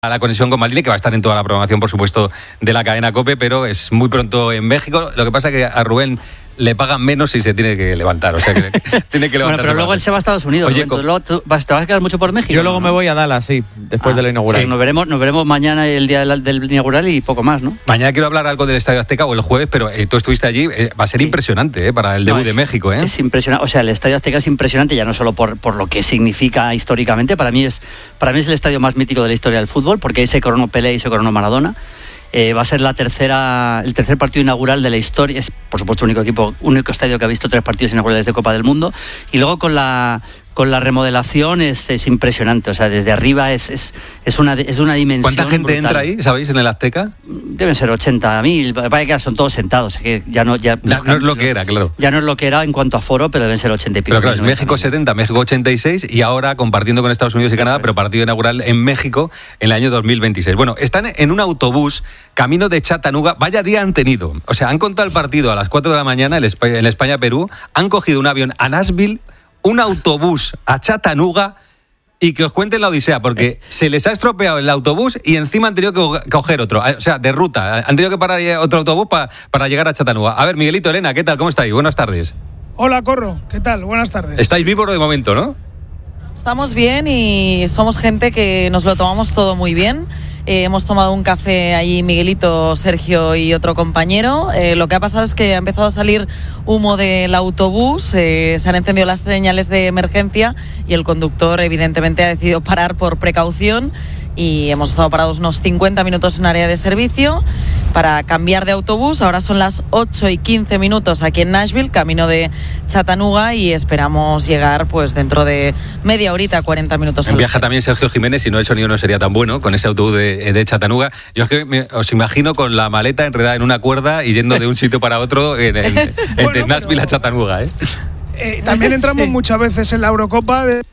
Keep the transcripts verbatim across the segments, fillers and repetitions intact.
a la conexión con Maldini, que va a estar en toda la programación, por supuesto, de la cadena COPE, pero es muy pronto en México. Lo que pasa es que a Rubén le pagan menos y se tiene que levantar, o sea que tiene que levantarse. Bueno, pero luego él se va a Estados Unidos. Oye, Rubén, luego tú vas, ¿te vas a quedar mucho por México? Yo luego ¿no? me voy a Dallas, sí, después ah, de la inaugural. Sí, nos veremos, nos veremos mañana el día del, del inaugural y poco más, ¿no? Mañana quiero hablar algo del Estadio Azteca o el jueves, pero eh, tú estuviste allí, eh, va a ser sí. impresionante eh, para el debut no, es, de México. ¿eh? Es impresionante, o sea, el Estadio Azteca es impresionante ya no solo por, por lo que significa históricamente, para mí es para mí es el estadio más mítico de la historia del fútbol, porque ahí se coronó Pelé y se coronó Maradona. Eh, va a ser la tercera, el tercer partido inaugural de la historia. Es, por supuesto, el único equipo, único estadio que ha visto tres partidos inaugurales de Copa del Mundo. Y luego con la con la remodelación es, es impresionante. O sea, desde arriba es, es, es, una, es una dimensión. ¿Cuánta gente brutal. entra ahí, sabéis, en el Azteca? Deben ser ochenta mil. Vaya que son todos sentados. Que ya no, ya, no, no es lo que era, claro. Ya no es lo que era en cuanto a foro, pero deben ser ochenta y pico. Pero claro, es México setenta, México ochenta y seis y ahora compartiendo con Estados Unidos y Canadá, pero partido inaugural en México en el año dos mil veintiséis. Bueno, están en un autobús camino de Chattanooga. Vaya día han tenido. O sea, han contado el partido a las cuatro de la mañana en España-Perú, han cogido un avión a Nashville, un autobús a Chattanooga y que os cuenten la odisea, porque se les ha estropeado el autobús y encima han tenido que coger otro, o sea, de ruta, han tenido que parar otro autobús para, para llegar a Chattanooga. A ver, Miguelito, Elena, ¿qué tal? ¿Cómo estáis? Buenas tardes. Hola, Corro, ¿qué tal? Buenas tardes. Estáis vivos de momento, ¿no? Estamos bien y somos gente que nos lo tomamos todo muy bien. Eh, hemos tomado un café allí Miguelito, Sergio y otro compañero. Eh, lo que ha pasado es que ha empezado a salir humo del autobús, eh, se han encendido las señales de emergencia y el conductor evidentemente ha decidido parar por precaución y hemos estado parados unos cincuenta minutos en área de servicio para cambiar de autobús. Ahora son las ocho y quince minutos aquí en Nashville, camino de Chattanooga, y esperamos llegar pues dentro de media horita, cuarenta minutos. Viaja también Sergio Jiménez, si no el sonido no sería tan bueno con ese autobús de, de Chattanooga. Yo es que me, os imagino con la maleta enredada en una cuerda y yendo de un sitio para otro en, en, en, bueno, entre Nashville pero, a Chattanooga. ¿eh? Eh, también entramos sí. muchas veces en la Eurocopa de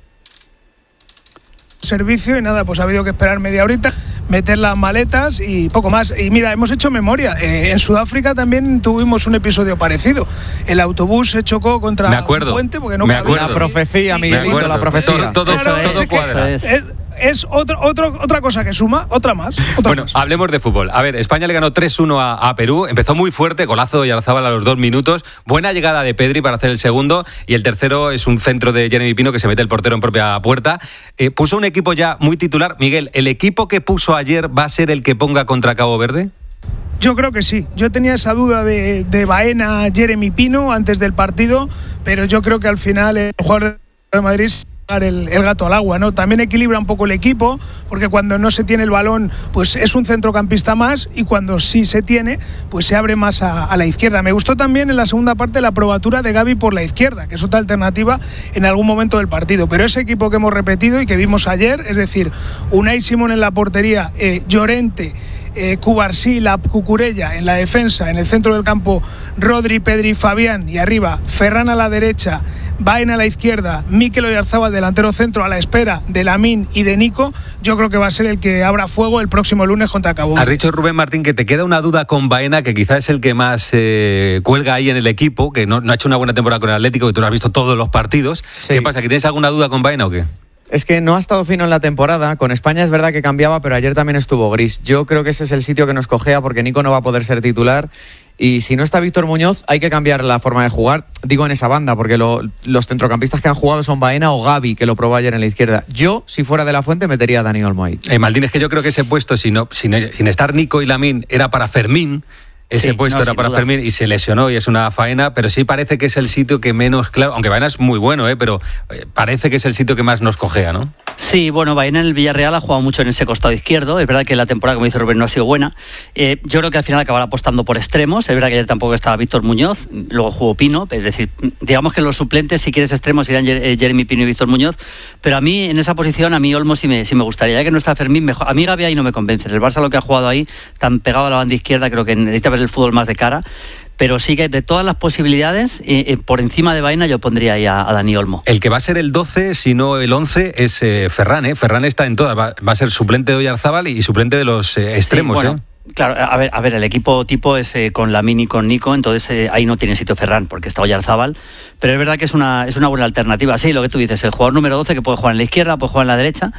servicio y nada, pues ha habido que esperar media horita, meter las maletas y poco más. Y mira, hemos hecho memoria. Eh, en Sudáfrica también tuvimos un episodio parecido. El autobús se chocó contra me acuerdo, un puente porque no me cabía. La profecía, Miguelito, la profecía. Todo, todo, claro, todo, todo es cuadra. Es, es, es otro, otro, otra cosa que suma, otra más. Otra bueno, más. Hablemos de fútbol. A ver, España le ganó tres uno a, a Perú. Empezó muy fuerte, golazo de Oyarzábal a los dos minutos. Buena llegada de Pedri para hacer el segundo. Y el tercero es un centro de Jeremy Pino que se mete el portero en propia puerta. Eh, puso un equipo ya muy titular. Miguel, ¿el equipo que puso ayer va a ser el que ponga contra Cabo Verde? Yo creo que sí. Yo tenía esa duda de, de Baena, Jeremy Pino antes del partido, pero yo creo que al final el jugador de Madrid El, el gato al agua, ¿no? También equilibra un poco el equipo, porque cuando no se tiene el balón, pues es un centrocampista más, y cuando sí se tiene, pues se abre más a, a la izquierda. Me gustó también en la segunda parte la probatura de Gavi por la izquierda, que es otra alternativa en algún momento del partido. Pero ese equipo que hemos repetido y que vimos ayer, es decir, Unai Simón en la portería, eh, Llorente, Eh, Cubarsí, la Cucurella en la defensa, en el centro del campo Rodri, Pedri, Fabián, y arriba Ferran a la derecha, Baena a la izquierda, Mikel Oyarzábal delantero centro a la espera de Lamine y de Nico. Yo creo que va a ser el que abra fuego el próximo lunes contra Cabo Verde. Has dicho, Rubén Martín, que te queda una duda con Baena, que quizás es el que más eh, cuelga ahí en el equipo, que no, no ha hecho una buena temporada con el Atlético, que tú lo has visto todos los partidos. Sí. ¿Qué pasa? ¿Que tienes alguna duda con Baena o qué? Es que no ha estado fino en la temporada. Con España es verdad que cambiaba, pero ayer también estuvo gris. Yo creo que ese es el sitio que nos cojea, porque Nico no va a poder ser titular. Y si no está Víctor Muñoz, hay que cambiar la forma de jugar. Digo en esa banda, porque lo, los centrocampistas que han jugado son Baena o Gavi, que lo probó ayer en la izquierda. Yo, si fuera de la Fuente, metería a Dani Olmo ahí. Eh, Maldín, es que yo creo que ese puesto, sin, sin, sin estar Nico y Lamine, era para Fermín. Ese sí, puesto no, era para duda. Fermín y se lesionó y es una faena, pero sí parece que es el sitio que menos, claro, aunque Baena es muy bueno, ¿eh? pero parece que es el sitio que más nos cojea, ¿no? Sí, bueno, Baena en el Villarreal ha jugado mucho en ese costado izquierdo. Es verdad que la temporada, como dice Rubén, no ha sido buena. Eh, yo creo que al final acabará apostando por extremos. Es verdad que ayer tampoco estaba Víctor Muñoz, luego jugó Pino. Es decir, digamos que los suplentes, si quieres extremos, irán Jeremy Pino y Víctor Muñoz. Pero a mí, en esa posición, a mí Olmo sí me, sí me gustaría. Ya que no está Fermín, mejor. A mí Gavi ahí no me convence. El Barça lo que ha jugado ahí, tan pegado a la banda izquierda, creo que necesita ver el fútbol más de cara. Pero sí que de todas las posibilidades, eh, eh, por encima de Baena yo pondría ahí a, a Dani Olmo. El que va a ser el doce, si no el once, es eh, Ferran. ¿eh? Ferran está en todas. Va, va a ser suplente de Oyarzábal y suplente de los eh, extremos. Sí, bueno. ¿eh? Claro, a ver, a ver, el equipo tipo es eh, con Lamine y con Nico, entonces eh, ahí no tiene sitio Ferran, porque está Oyarzábal, pero es verdad que es una, es una buena alternativa. Sí, lo que tú dices, el jugador número doce que puede jugar en la izquierda, puede jugar en la derecha.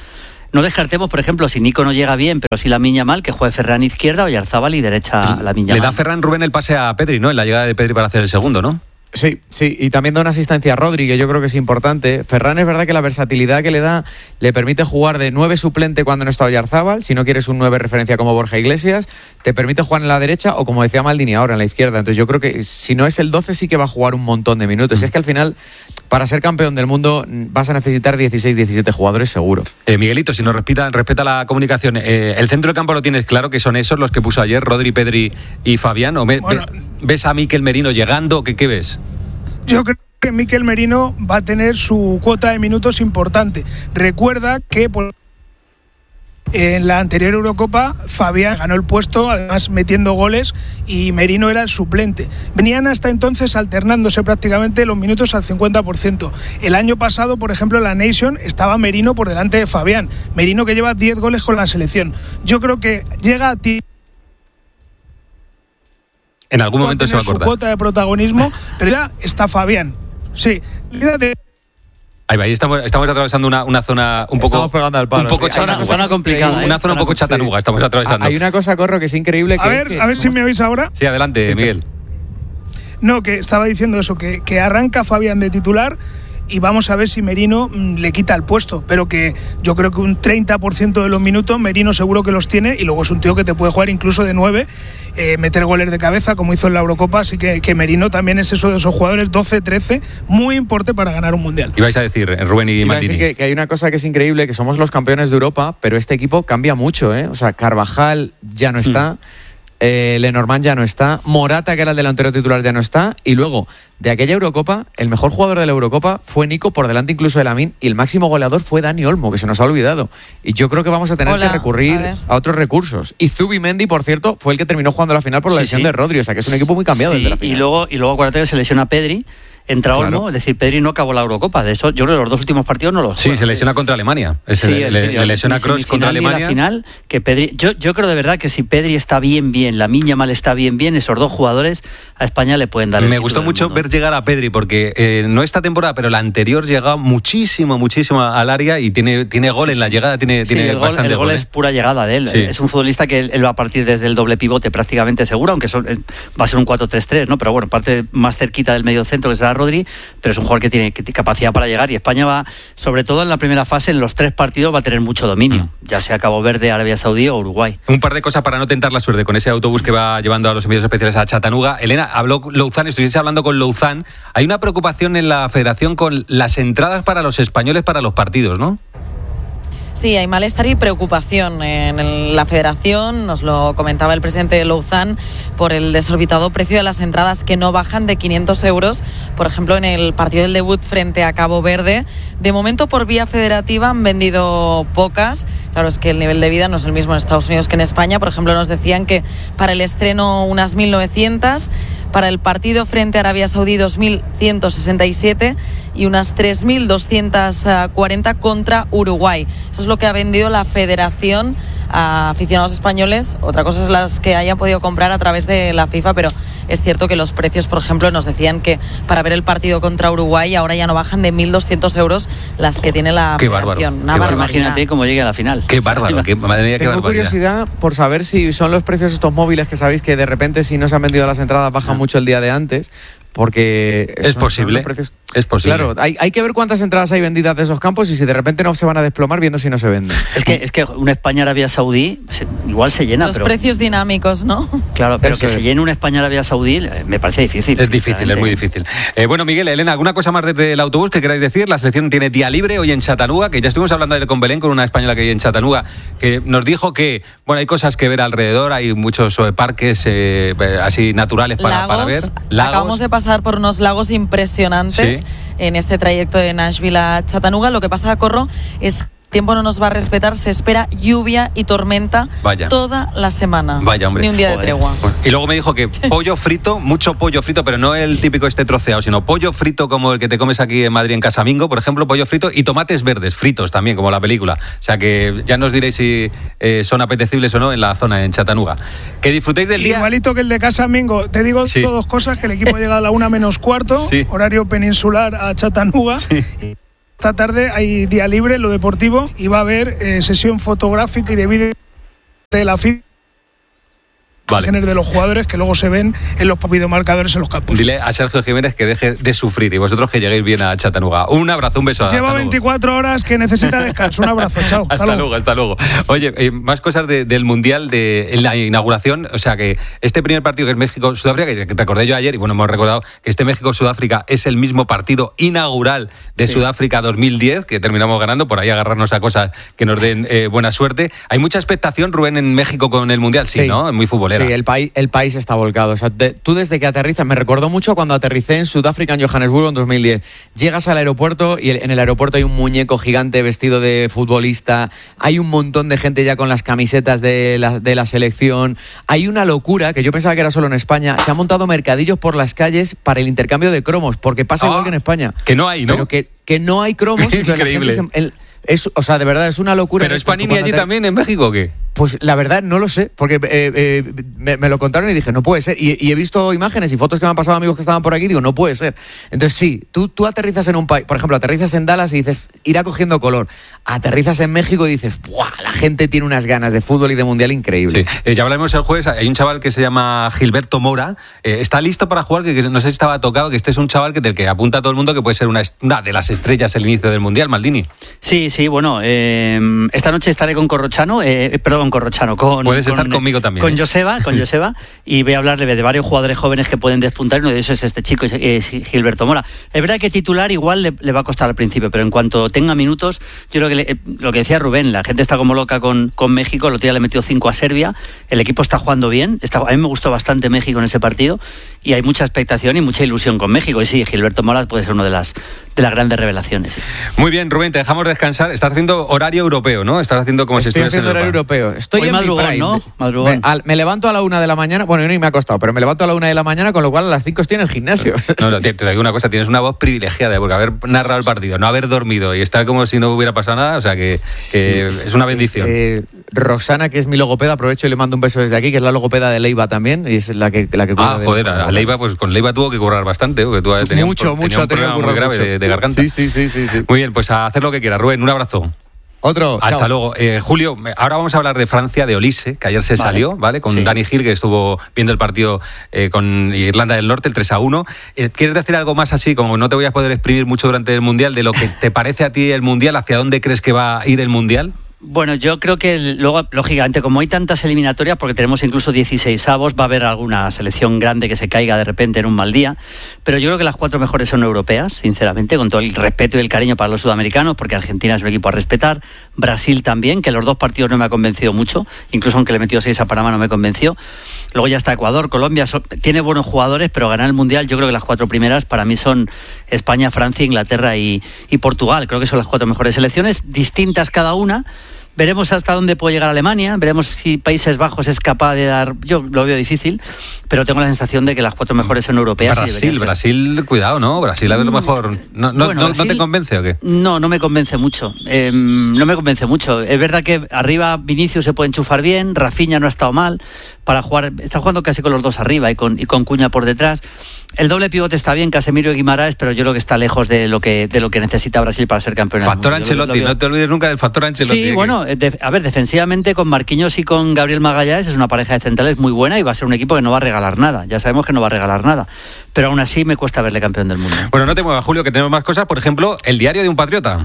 no descartemos, por ejemplo, si Nico no llega bien, pero si Lamine Yamal, que juegue Ferran izquierda, Oyarzabal y derecha Lamine Yamal. Le da Ferran Rubén el pase a Pedri, ¿no? En la llegada de Pedri para hacer el segundo, ¿no? Sí, sí, y también da una asistencia a Rodri, que yo creo que es importante. Ferran es verdad que la versatilidad que le da le permite jugar de nueve suplente cuando no está Oyarzabal, si no quieres un nueve referencia como Borja Iglesias, te permite jugar en la derecha o como decía Maldini ahora, en la izquierda. Entonces yo creo que si no es el doce sí que va a jugar un montón de minutos. Mm. Y es que al final, para ser campeón del mundo vas a necesitar dieciséis, diecisiete jugadores seguro. Eh, Miguelito, si nos respeta, respeta la comunicación, eh, ¿el centro del campo lo tienes claro que son esos los que puso ayer Rodri, Pedri y Fabián? ¿O me, bueno, ve, ves a Mikel Merino llegando? ¿Qué, qué ves? Yo creo que Mikel Merino va a tener su cuota de minutos importante. Recuerda que por en la anterior Eurocopa Fabián ganó el puesto, además metiendo goles, y Merino era el suplente. Venían hasta entonces alternándose prácticamente los minutos al cincuenta por ciento. El año pasado, por ejemplo, en la Nation estaba Merino por delante de Fabián. Merino que lleva diez goles con la selección. Yo creo que llega a ti. En algún momento se va a acordar. Su cuota de protagonismo, pero ya está Fabián. Sí, de... Ahí va, ahí estamos, estamos atravesando una, una zona un poco. Estamos pegando al palo. Un poco sí. chatanuga. Una zona complicada. Una zona un poco chatanuga, sí. Estamos atravesando. Hay una cosa, Corro, que es increíble. Que a ver, es que... a ver si me oís ahora. Sí, adelante, sí, Miguel. No, que estaba diciendo eso, que, que arranca Fabián de titular. Y vamos a ver si Merino mmm, le quita el puesto, pero que yo creo que un treinta por ciento de los minutos Merino seguro que los tiene, y luego es un tío que te puede jugar incluso de nueve, eh, meter goles de cabeza como hizo en la Eurocopa, así que, que Merino también es eso de esos jugadores doce trece, muy importante para ganar un Mundial. Y vais a decir, Rubén y Iba Maldini. A decir que, que hay una cosa que es increíble, que somos los campeones de Europa, pero este equipo cambia mucho, ¿eh? O sea, Carvajal ya no está, mm. eh, Lenormand ya no está, Morata, que era el delantero titular, ya no está, y luego... De aquella Eurocopa, el mejor jugador de la Eurocopa fue Nico, por delante incluso de Lamine, y el máximo goleador fue Dani Olmo, que se nos ha olvidado. Y yo creo que vamos a tener Hola, que recurrir a, a otros recursos. Y Zubimendi, por cierto, fue el que terminó jugando la final por la sí, lesión sí. de Rodri, o sea que es un equipo muy cambiado sí, el de la final. Y luego, y luego acuérdate que se lesiona Pedri, entra Olmo, claro. Es decir, Pedri no acabó la Eurocopa. De eso, yo creo que los dos últimos partidos no los Sí, juega. Se lesiona contra Alemania. Ese, sí, le, le, le lesiona Kroos contra Alemania. La final, que Pedri, yo, yo creo de verdad que si Pedri está bien, bien, Lamine Yamal está bien, bien, esos dos jugadores a España le pueden dar el Me gustó mucho ver llegar a Pedri, porque eh, no esta temporada, pero la anterior llegaba muchísimo, muchísimo al área y tiene, tiene gol sí, en la llegada, tiene, sí, tiene el bastante gol. El gol gol, es pura llegada de él. Sí. Es un futbolista que él, él va a partir desde el doble pivote prácticamente seguro, aunque son, va a ser un cuatro tres tres, ¿no? Pero bueno, parte más cerquita del medio centro, que será Rodri, pero es un jugador que tiene capacidad para llegar, y España va, sobre todo en la primera fase, en los tres partidos va a tener mucho dominio, mm. ya sea Cabo Verde, Arabia Saudí o Uruguay. Un par de cosas para no tentar la suerte con ese autobús que va llevando a los enviados especiales a Chattanooga. Elena, habló Louzán, estuviste hablando con Louzán. Hay una preocupación en la federación con las entradas para los españoles para los partidos, ¿no? Sí, hay malestar y preocupación en la federación, nos lo comentaba el presidente de Louzán, por el desorbitado precio de las entradas que no bajan de quinientos euros, por ejemplo en el partido del debut frente a Cabo Verde. De momento por vía federativa han vendido pocas, claro, es que el nivel de vida no es el mismo en Estados Unidos que en España. Por ejemplo, nos decían que para el estreno unas mil novecientas, para el partido frente a Arabia Saudí dos mil ciento sesenta y siete y unas tres mil doscientos cuarenta contra Uruguay. Eso es lo que ha vendido la federación a aficionados españoles. Otra cosa es las que hayan podido comprar a través de la FIFA, pero es cierto que los precios, por ejemplo, nos decían que para ver el partido contra Uruguay ahora ya no bajan de mil doscientos euros las que tiene la qué federación. Bárbaro, qué Imagínate cómo llegue a la final. Qué bárbaro, qué, madre mía, qué Tengo barbaridad. curiosidad por saber si son los precios estos móviles que sabéis que de repente si no se han vendido las entradas bajan no. mucho el día de antes. Porque es son, posible, son es posible. Claro, hay, hay que ver cuántas entradas hay vendidas de esos campos y si de repente no se van a desplomar viendo si no se venden. Es que es que una España-Arabia Saudí igual se llena. Los pero, precios dinámicos, ¿no? Claro, pero Eso que es. se llene una España-Arabia Saudí me parece difícil. Es difícil, es muy difícil. Eh, bueno, Miguel, Elena, ¿alguna cosa más desde el autobús que queráis decir? La selección tiene día libre hoy en Chattanooga, que ya estuvimos hablando ayer con Belén, con una española que hay en Chattanooga, que nos dijo que, bueno, hay cosas que ver alrededor, hay muchos eh, parques eh, así naturales para, lagos, para ver. Lagos. Acabamos de pasar por unos lagos impresionantes sí. en este trayecto de Nashville a Chattanooga. Lo que pasa, Corro, es que el tiempo no nos va a respetar. Se espera lluvia y tormenta Vaya. toda la semana. Vaya, hombre. Ni un día Joder. de tregua. Y luego me dijo que pollo frito, mucho pollo frito, pero no el típico este troceado, sino pollo frito como el que te comes aquí en Madrid en Casamingo, por ejemplo, pollo frito y tomates verdes fritos también, como la película. O sea que ya nos diréis si eh, son apetecibles o no en la zona, en Chattanooga. Que disfrutéis del día. Igualito que el de Casamingo. Te digo sí. dos cosas, que el equipo llega a la una menos cuarto, sí. horario peninsular a Chattanooga. Sí. esta tarde hay día libre en lo deportivo y va a haber eh, sesión fotográfica y de vídeo de la FIFA. Vale. De los jugadores que luego se ven en los videomarcadores en los campos. Dile a Sergio Jiménez que deje de sufrir y vosotros que lleguéis bien a Chattanooga. Un abrazo, un beso. Lleva veinticuatro horas que necesita descanso. Un abrazo, chao. Hasta, hasta luego. luego, hasta luego. Oye, eh, más cosas de, del Mundial, de la inauguración. O sea, que este primer partido que es México-Sudáfrica, que recordé yo ayer, y bueno, hemos recordado que este México-Sudáfrica es el mismo partido inaugural de sí. Sudáfrica dos mil diez, que terminamos ganando, por ahí agarrarnos a cosas que nos den eh, buena suerte. Hay mucha expectación, Rubén, en México con el Mundial, sí, sí. ¿no? Es muy futbolera. Sí, el país... El país está volcado. O sea, de, tú desde que aterrizas, me recordó mucho cuando aterricé en Sudáfrica, en Johannesburgo, en dos mil diez. Llegas al aeropuerto y en el aeropuerto hay un muñeco gigante vestido de futbolista, hay un montón de gente ya con las camisetas de la, de la selección, hay una locura que yo pensaba que era solo en España, se han montado mercadillos por las calles para el intercambio de cromos, porque pasa oh, igual que en España. Que no hay, ¿no? Pero que, que no hay cromos. Increíble. Se, el, es, o sea, de verdad, es una locura. ¿Pero es Panini allí también, en México, o qué? Pues la verdad no lo sé, porque eh, eh, me, me lo contaron y dije, no puede ser. Y, y he visto imágenes y fotos que me han pasado amigos que estaban por aquí y digo, no puede ser. Entonces sí, tú, tú aterrizas en un país, por ejemplo, aterrizas en Dallas y dices, irá cogiendo color. Aterrizas en México y dices, ¡buah! La gente tiene unas ganas de fútbol y de mundial increíbles. Sí. Eh, ya hablaremos el jueves, hay un chaval que se llama Gilberto Mora, eh, está listo para jugar, que, que no sé si estaba tocado, que este es un chaval que, del que apunta a todo el mundo que puede ser una, una de las estrellas el inicio del mundial, Maldini. Sí, sí, bueno, eh, esta noche estaré con Corrochano, eh, perdón, Corrochano, con Puedes con, estar conmigo también. Con ¿eh? Joseba, con Joseba, y voy a hablarle de varios jugadores jóvenes que pueden despuntar, y uno de ellos es este chico, es Gilberto Mora. Es verdad que titular igual le, le va a costar al principio, pero en cuanto tenga minutos, yo creo que le, lo que decía Rubén, la gente está como loca con, con México, el otro día le metió cinco a Serbia, el equipo está jugando bien, está, a mí me gustó bastante México en ese partido, y hay mucha expectación y mucha ilusión con México, y sí, Gilberto Mora puede ser una de las, de las grandes revelaciones. Sí. Muy bien, Rubén, te dejamos descansar, estás haciendo horario europeo, ¿no? Estás haciendo como Estoy si estuvieras en haciendo horario europeo. Estoy Hoy en madrugón, mi prime. ¿no? Madrugón. Me, al, me levanto a la una de la mañana, bueno, yo ni me ha costado, pero me levanto a la una de la mañana, con lo cual a las cinco estoy en el gimnasio. No, no, te, te digo una cosa, tienes una voz privilegiada, porque haber narrado el partido, no haber dormido y estar como si no hubiera pasado nada, o sea que, que sí, es una bendición. Eh, Rosana, que es mi logopeda, aprovecho y le mando un beso desde aquí, que es la logopeda de Leiva también, y es la que la que Ah, joder, de, a Leiva, pues con Leiva tuvo que currar bastante, porque tú tenías mucho, un, mucho, tenía un problema muy grave mucho. De, de garganta. Sí, sí, sí, sí, sí. Muy bien, pues a hacer lo que quieras, Rubén, un abrazo. Otro. Hasta chao. luego. Eh, Julio, ahora vamos a hablar de Francia, de Olise, que ayer se vale. salió, ¿vale? Con sí. Dani Gil, que estuvo viendo el partido eh, con Irlanda del Norte, el tres a uno. Eh, ¿Quieres decir algo más así, como no te voy a poder exprimir mucho durante el Mundial, de lo que te parece a ti el Mundial, hacia dónde crees que va a ir el Mundial? Bueno, yo creo que luego, lógicamente, como hay tantas eliminatorias, porque tenemos incluso dieciséis avos, va a haber alguna selección grande que se caiga de repente en un mal día, pero yo creo que las cuatro mejores son europeas, sinceramente, con todo el respeto y el cariño para los sudamericanos, porque Argentina es un equipo a respetar, Brasil también, que los dos partidos no me ha convencido mucho, incluso aunque le metió seis a Panamá no me convenció. Luego ya está Ecuador, Colombia, son, tiene buenos jugadores, pero ganar el Mundial, yo creo que las cuatro primeras para mí son España, Francia, Inglaterra y, y Portugal. Creo que son las cuatro mejores selecciones, distintas cada una. Veremos hasta dónde puede llegar Alemania, veremos si Países Bajos es capaz de dar... Yo lo veo difícil, pero tengo la sensación de que las cuatro mejores son europeas. Brasil, y Brasil, cuidado, ¿no? Brasil a ver lo mejor... ¿No, no, bueno, no, Brasil, ¿no te convence o qué? No, no me convence mucho. Eh, no me convence mucho. Es verdad que arriba Vinicius se puede enchufar bien, Rafinha no ha estado mal para jugar... Está jugando casi con los dos arriba y con, y con Cuña por detrás. El doble pivote está bien, Casemiro y Guimaraes, pero yo creo que está lejos de lo que, de lo que necesita Brasil para ser campeón. Factor Ancelotti, no te olvides nunca del factor Ancelotti. Sí, bueno, de, a ver, defensivamente con Marquinhos y con Gabriel Magallanes es una pareja de centrales muy buena y va a ser un equipo que no va a regalar nada. Ya sabemos que no va a regalar nada, pero aún así me cuesta verle campeón del mundo. Bueno, no te muevas, Julio, que tenemos más cosas. Por ejemplo, el diario de un patriota,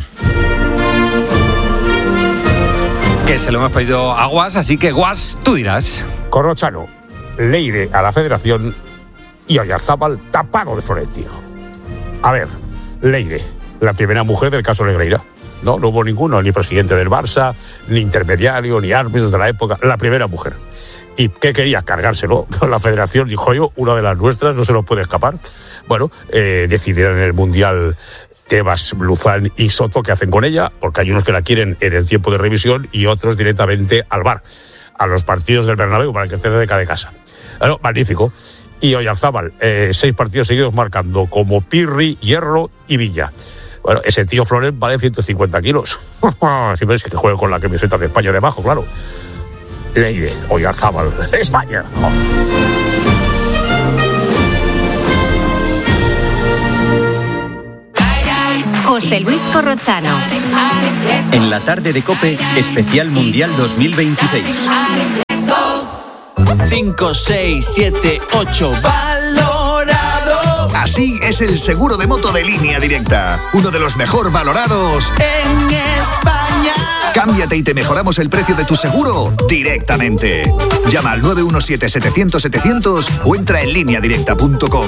que se lo hemos pedido a Guas, así que Guas, tú dirás. Corrochano, Leire a la Federación y Oyarzábal tapado de Florentino. A ver, Leire, la primera mujer del caso Negreira. No, no hubo ninguno, ni presidente del Barça, ni intermediario, ni árbitros de la época. La primera mujer. ¿Y qué quería? Cargárselo. La Federación dijo yo, una de las nuestras, no se nos puede escapar. Bueno, eh, decidieron en el Mundial Tebas, Luzán y Soto qué hacen con ella, porque hay unos que la quieren en el tiempo de revisión y otros directamente al V A R, a los partidos del Bernabéu, para que esté cerca de casa. Bueno, magnífico. Y Oyarzábal, eh, seis partidos seguidos marcando, como Pirri, Hierro y Villa. Bueno, ese tío Florent vale ciento cincuenta kilos. Si ves que juegue con la camiseta de España debajo, claro. Leire, Oyarzábal, España. Oh. José Luis Corrochano. En la tarde de COPE, especial Mundial dos mil veintiséis. cinco, seis, siete, ocho, valorado. Así es el seguro de moto de Línea Directa, uno de los mejor valorados en España. Cámbiate y te mejoramos el precio de tu seguro directamente. Llama al nueve uno siete, setecientos, setecientos o entra en línea directa punto com.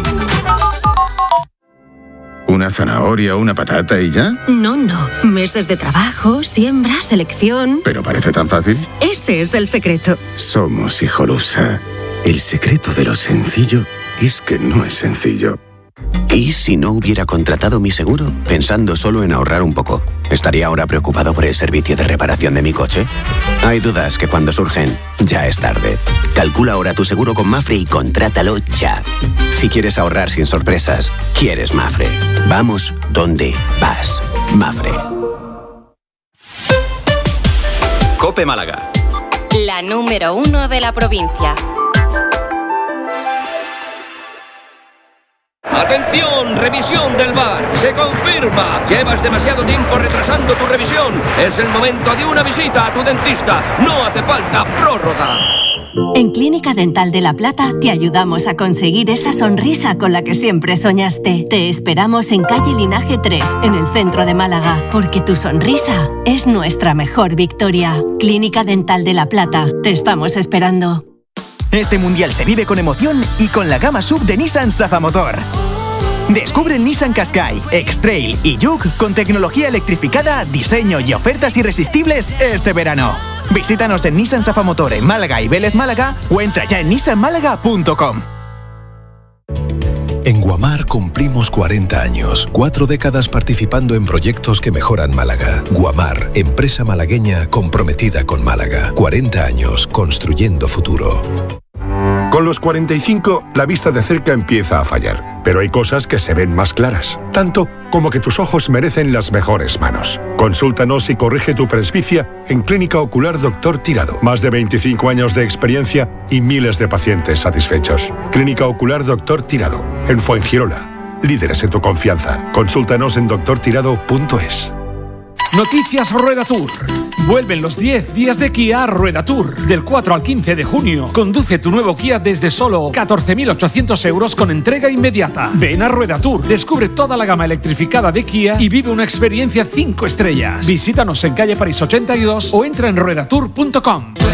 ¿Una zanahoria o una patata y ya? No, no. Meses de trabajo, siembra, selección. Pero parece tan fácil. Ese es el secreto. Somos Hijolusa. El secreto de lo sencillo es que no es sencillo. ¿Y si no hubiera contratado mi seguro? Pensando solo en ahorrar un poco, ¿estaría ahora preocupado por el servicio de reparación de mi coche? Hay dudas que cuando surgen, ya es tarde. Calcula ahora tu seguro con Mafre y contrátalo ya. Si quieres ahorrar sin sorpresas, quieres Mafre. Vamos donde vas. Mafre. COPE Málaga. La número uno de la provincia. ¡Atención! ¡Revisión del V A R! ¡Se confirma! Llevas demasiado tiempo retrasando tu revisión. Es el momento de una visita a tu dentista. No hace falta prórroga. En Clínica Dental de La Plata te ayudamos a conseguir esa sonrisa con la que siempre soñaste. Te esperamos en calle Linaje tres, en el centro de Málaga, porque tu sonrisa es nuestra mejor victoria. Clínica Dental de La Plata, te estamos esperando. Este mundial se vive con emoción y con la gama sub de Nissan Safamotor. Descubre el Nissan Qashqai, X-Trail y Juke con tecnología electrificada, diseño y ofertas irresistibles este verano. Visítanos en Nissan Safamotor en Málaga y Vélez Málaga o entra ya en nissan málaga punto com. En Guamar cumplimos cuarenta años, cuatro décadas participando en proyectos que mejoran Málaga. Guamar, empresa malagueña comprometida con Málaga. cuarenta años construyendo futuro. Con los cuarenta y cinco, la vista de cerca empieza a fallar, pero hay cosas que se ven más claras, tanto como que tus ojos merecen las mejores manos. Consúltanos y corrige tu presbicia en Clínica Ocular Doctor Tirado. Más de veinticinco años de experiencia y miles de pacientes satisfechos. Clínica Ocular Doctor Tirado, en Fuengirola. Líderes en tu confianza. Consúltanos en doctor tirado punto es. Noticias Rueda Tour. Vuelven los diez días de Kia Rueda Tour. Del cuatro al quince de junio. Conduce tu nuevo Kia desde solo catorce mil ochocientos euros con entrega inmediata. Ven a Rueda Tour. Descubre toda la gama electrificada de Kia y vive una experiencia cinco estrellas. Visítanos en calle París ochenta y dos o entra en rueda tour punto com.